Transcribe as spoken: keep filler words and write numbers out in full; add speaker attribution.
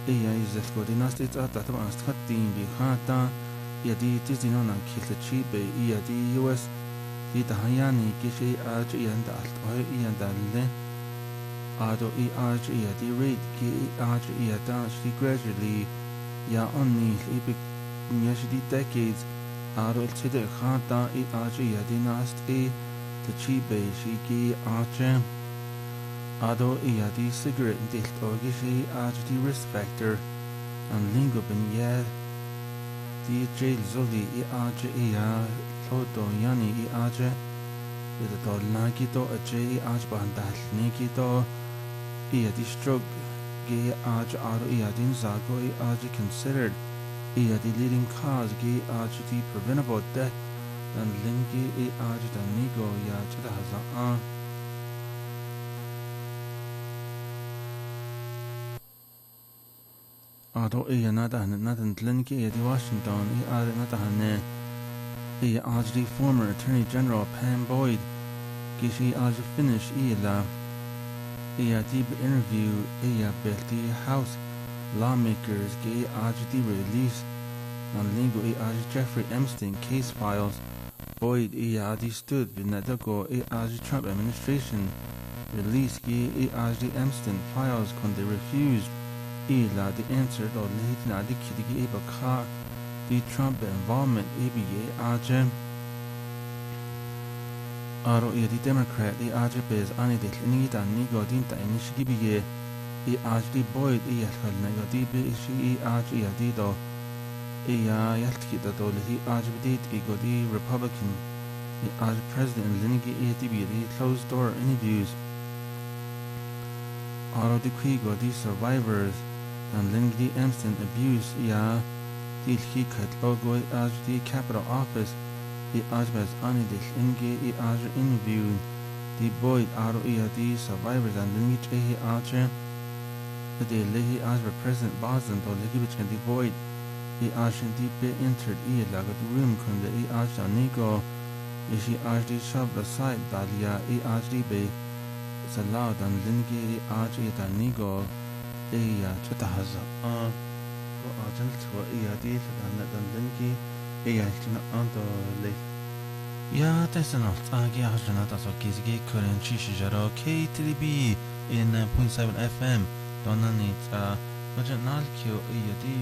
Speaker 1: إيا يزلقو دي ناس تيتا طبعا استخدين دي خاطا إيا دي تزينونا كيسة تشيبي إيا دي يوس دي تهياني كيشي آج إيا اندا ألتوهي إيا اندا اللي آدو إي آج إيا دي ريد كي إي آج إيا داش دي gradually يا أني لإبك نياش دي decades آدو التدق خاطا إي آج إيا دي ناس تي تشيبي شيكي آج آدو إيا دي cigarette ديلت أوغيشي آج دي risk factor أن لينغو بنيا دي جيل زولي إي آج إيا لودو يعني إي آج إذا دول ناكي دو أجي إي آج باندال نيكي دو إيا دي stroke جي آج آدو إيا دي نزاغو إي آج considered إيا دي leading cause جي آج دي preventable death أن لينغي إي آج دا نيغو يا جدا هزا آن آدو إيا نادهن نادن تلنكي إيا دي واشنطن إيا آدو نادهن إيا آج دي former attorney general Pam Boyd كيشي آج finish إيا لا إيا دي بإنترفيو إيا بلتي house lawmakers كي آج دي release on lingo إيا آج Jeffrey Epstein case files Boyd إيا دي stood بندقو إيا آج Trump administration release كي إيا آج دي Epstein files كون they refused إلا the answer to لهيتنا دي كدي إيبا كا دي Trump involvement إيبي آجا آرو إيا دي Democrat إي آجا بيز آني دي لنيجي دا نيجو دين تا إنيشي بي إي آج دي Boyd إيا خلنا دي بيشي إي آج إيا دي دو إيا يلتكي دا دو لهي آج بديت إيجو دي Republican إي آج President لنيجي إيا دي بي دي closed door interviews آرو دي كويجو دي survivors and Lindsey Epstein abuse إيا دي الكي كت لوجو إي آج دي Capitol Office إي آج بز آني دي لنجي إي آج interview دي Boyd آرو إيا دي survivors and Lindsey إي آج دي لهي آج President Boston دو لهي بچكن دي Boyd إي آج دي بي entered إيا لاغو دي room كن دي إي آج دا نيگو إيشي آج دي shoved aside داليا إي آج دي بي سلاو دان لنجي إي آج إيا دا نيگو إيا تتهزأ آن وآجلت وإيا دي لدان دان لنجي إيا إلتنا آندو لي يا تسنالت آجي عجنا تاسو كيزيجي كورين شيشي جارو كي تري بي إن ناين بوينت سفن إف إم دونانيت وجنال كيو إيا دي